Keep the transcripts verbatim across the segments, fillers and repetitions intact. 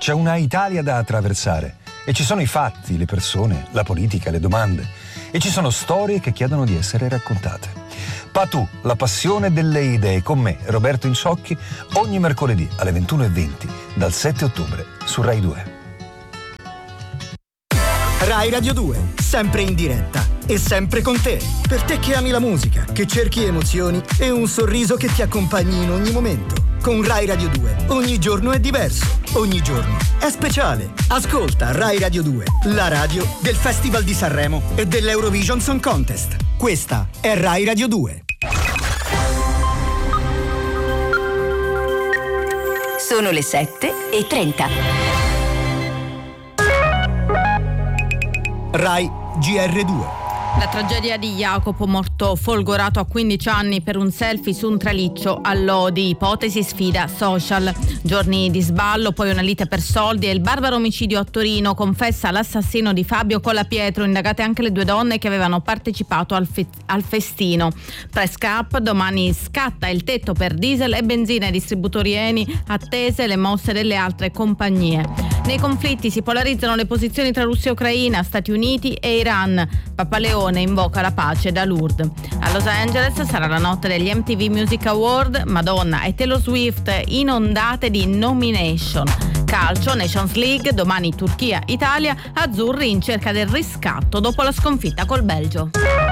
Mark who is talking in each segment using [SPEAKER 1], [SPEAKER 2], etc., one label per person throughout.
[SPEAKER 1] C'è una Italia da attraversare e ci sono i fatti, le persone, la politica, le domande e ci sono storie che chiedono di essere raccontate. Patù, la passione delle idee, con me, Roberto Insocchi, ogni mercoledì alle ventuno e venti dal sette ottobre su Rai due.
[SPEAKER 2] Rai Radio due, sempre in diretta e sempre con te. Per te che ami la musica, che cerchi emozioni e un sorriso che ti accompagni in ogni momento. Con Rai Radio due ogni giorno è diverso, ogni giorno è speciale. Ascolta Rai Radio due, la radio del Festival di Sanremo e dell'Eurovision Song Contest. Questa è Rai Radio due.
[SPEAKER 3] Sono le sette e trenta.
[SPEAKER 2] Rai G R due.
[SPEAKER 4] La tragedia di Jacopo, morto folgorato a quindici anni per un selfie su un traliccio a Lodi. Ipotesi sfida social. Giorni di sballo, poi una lite per soldi e il barbaro omicidio a Torino. Confessa l'assassino di Fabio Colapietro. Indagate anche le due donne che avevano partecipato al, fe- al festino. Press cap, domani scatta il tetto per diesel e benzina ai distributori Eni. Attese le mosse delle altre compagnie. Nei conflitti si polarizzano le posizioni tra Russia e Ucraina, Stati Uniti e Iran. Papaleone invoca la pace da Lourdes. A Los Angeles sarà la notte degli M T V Music Award. Madonna e Taylor Swift inondate di nomination. Calcio, Nations League, domani Turchia, Italia, azzurri in cerca del riscatto dopo la sconfitta col Belgio.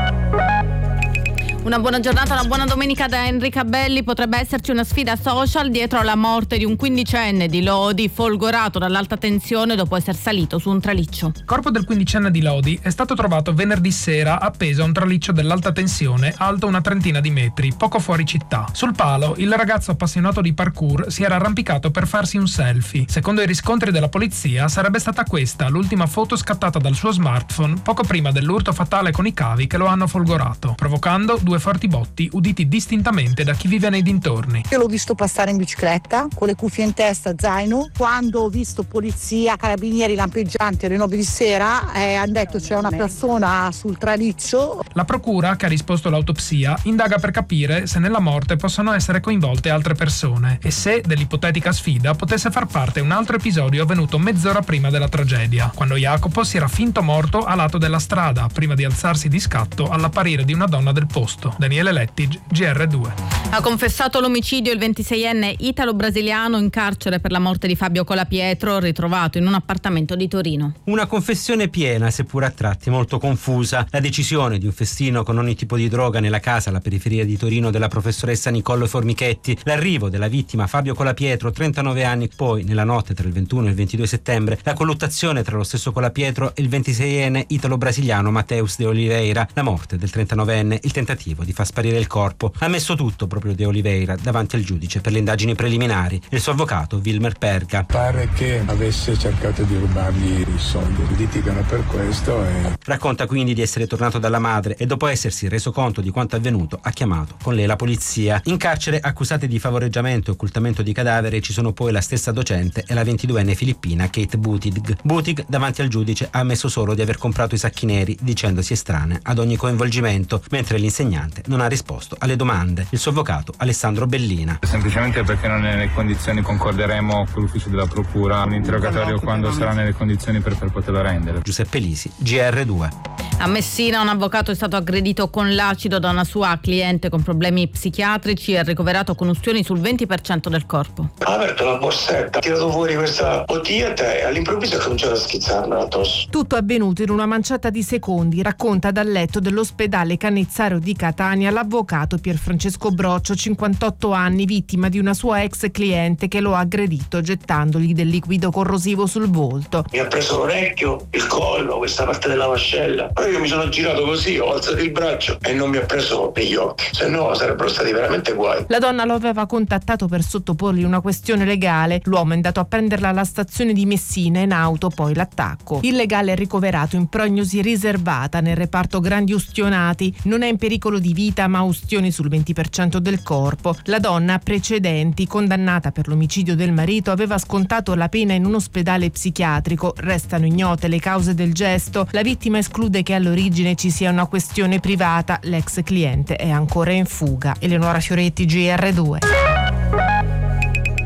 [SPEAKER 4] Una buona giornata, una buona domenica da Enrica Belli. Potrebbe esserci una sfida social dietro alla morte di un quindicenne di Lodi folgorato dall'alta tensione dopo essere salito su un traliccio.
[SPEAKER 5] Il corpo del quindicenne di Lodi è stato trovato venerdì sera appeso a un traliccio dell'alta tensione alto una trentina di metri, poco fuori città. Sul palo il ragazzo appassionato di parkour si era arrampicato per farsi un selfie. Secondo i riscontri della polizia sarebbe stata questa l'ultima foto scattata dal suo smartphone poco prima dell'urto fatale con i cavi che lo hanno folgorato, provocando due forti botti uditi distintamente da chi vive nei dintorni.
[SPEAKER 6] Io l'ho visto passare in bicicletta con le cuffie in testa, zaino. Quando ho visto polizia, carabinieri, lampeggianti alle nove di sera, eh, hanno detto c'è una persona sul traliccio.
[SPEAKER 5] La procura, che ha risposto all'autopsia, indaga per capire se nella morte possono essere coinvolte altre persone e se dell'ipotetica sfida potesse far parte un altro episodio avvenuto mezz'ora prima della tragedia, quando Jacopo si era finto morto a lato della strada prima di alzarsi di scatto all'apparire di una donna del posto. Daniele Lettig, G R due.
[SPEAKER 4] Ha confessato l'omicidio il ventiseienne italo-brasiliano in carcere per la morte di Fabio Colapietro, ritrovato in un appartamento di Torino.
[SPEAKER 7] Una confessione piena, seppur a tratti molto confusa. La decisione di un festino con ogni tipo di droga nella casa alla periferia di Torino della professoressa Nicole Formichetti, l'arrivo della vittima Fabio Colapietro, trentanove anni, poi nella notte tra il ventuno e il ventidue settembre, la colluttazione tra lo stesso Colapietro e il ventiseienne italo-brasiliano Mateus de Oliveira, la morte del trentanovenne, il tentativo di far sparire il corpo. Ha messo tutto proprio De Oliveira davanti al giudice per le indagini preliminari, il suo avvocato Wilmer Perga.
[SPEAKER 8] Pare che avesse cercato di rubargli i soldi, litigano per questo e...
[SPEAKER 7] Racconta quindi di essere tornato dalla madre e dopo essersi reso conto di quanto avvenuto ha chiamato con lei la polizia. In carcere accusate di favoreggiamento e occultamento di cadavere ci sono poi la stessa docente e la ventiduenne filippina Kate Butig. Butig davanti al giudice ha ammesso solo di aver comprato i sacchi neri dicendosi estranea ad ogni coinvolgimento, mentre l'insegnante non ha risposto alle domande. Il suo avvocato Alessandro Bellina.
[SPEAKER 9] Semplicemente perché non è nelle condizioni, concorderemo con l'ufficio della procura un interrogatorio quando sarà nelle condizioni per, per poterlo rendere.
[SPEAKER 7] Giuseppe Lisi, G R due.
[SPEAKER 4] A Messina un avvocato è stato aggredito con l'acido da una sua cliente con problemi psichiatrici e ricoverato con ustioni sul venti per cento del corpo.
[SPEAKER 10] Ha aperto la borsetta, ha tirato fuori questa bottiglietta e all'improvviso ha cominciato a schizzarmela addosso.
[SPEAKER 11] Tutto avvenuto in una manciata di secondi, racconta dal letto dell'ospedale Cannizzaro di Catania l'avvocato Pierfrancesco Broccio, cinquantotto anni, vittima di una sua ex cliente che lo ha aggredito gettandogli del liquido corrosivo sul volto.
[SPEAKER 10] Mi ha preso l'orecchio, il collo, questa parte della mascella. Poi io mi sono girato così, ho alzato il braccio e non mi ha preso negli occhi, se no sarebbero stati veramente guai.
[SPEAKER 11] La donna lo aveva contattato per sottoporgli una questione legale. L'uomo è andato a prenderla alla stazione di Messina in auto, poi l'attacco. Il legale è ricoverato in prognosi riservata nel reparto grandi ustionati. Non è in pericolo di vita ma ustioni sul venti per cento del corpo. La donna ha precedenti, condannata per l'omicidio del marito, aveva scontato la pena in un ospedale psichiatrico. Restano ignote le cause del gesto. La vittima esclude che all'origine ci sia una questione privata. L'ex cliente è ancora in fuga. Eleonora Fioretti, G R due.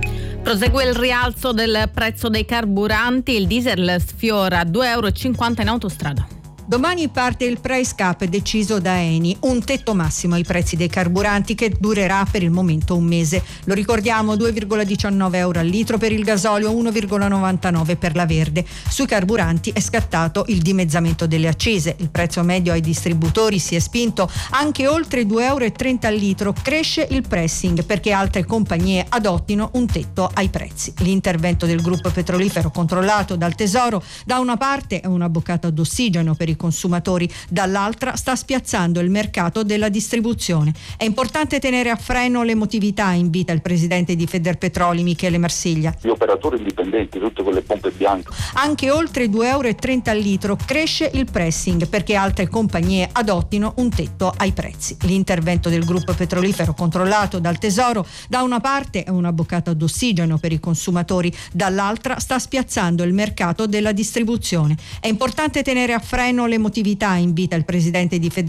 [SPEAKER 4] Prosegue il rialzo del prezzo dei carburanti, il diesel sfiora due euro e cinquanta in autostrada.
[SPEAKER 12] Domani parte il price cap deciso da Eni, un tetto massimo ai prezzi dei carburanti che durerà per il momento un mese. Lo ricordiamo, due virgola diciannove euro al litro per il gasolio, uno virgola novantanove per la verde. Sui carburanti è scattato il dimezzamento delle accise. Il prezzo medio ai distributori si è spinto anche oltre due euro e trenta al litro. Cresce il pressing perché altre compagnie adottino un tetto ai prezzi. L'intervento del gruppo petrolifero controllato dal Tesoro da una parte è una boccata d'ossigeno per i consumatori, dall'altra sta spiazzando il mercato della distribuzione. È importante tenere a freno l'emotività, invita il presidente di Federpetroli Michele Marsiglia.
[SPEAKER 13] Gli operatori indipendenti, tutte quelle pompe bianche.
[SPEAKER 12] Anche oltre due euro e trenta al litro cresce il pressing perché altre compagnie adottino un tetto ai prezzi. L'intervento del gruppo petrolifero controllato dal Tesoro da una parte è una boccata d'ossigeno per i consumatori, dall'altra sta spiazzando il mercato della distribuzione. È importante tenere a freno l'emotività, invita il presidente di Federpetroli